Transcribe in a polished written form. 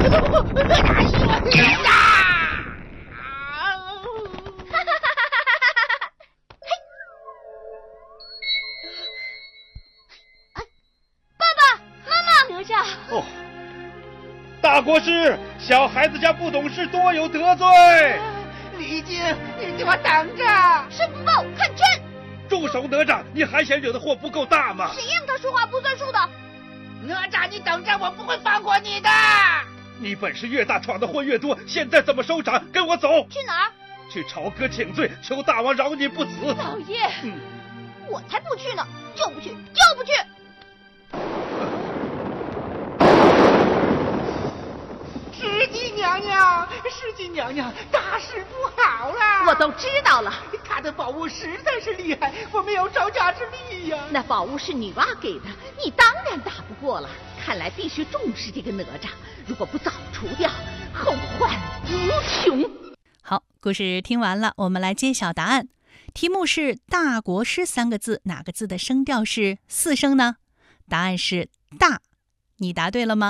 哦，大国师，小孩子家不懂事，多有得罪。 李靖，你给我等着！ 申不报，看真！ 住手，哪吒！你还嫌惹的祸不够大吗？ 谁让他说话不算数的？ 哪吒，你等着，我不会放过你的！ 你本事越大，闯的祸越多，现在怎么收场？跟我走！ 去哪儿？ 去朝歌请罪，求大王饶你不死。 老爷，我才不去呢！就不去，就不去！ 石矶娘娘，石矶娘娘，大事不好了！ 我都知道了， 他的宝物实在是厉害，我没有招架之力呀。 那宝物是女娲给的，你当然打不过了。看来必须重视这个哪吒，如果不早除掉，后患无穷。 好，故事听完了，我们来揭晓答案。题目是大国师三个字，哪个字的声调是4声呢？答案是大，你答对了吗？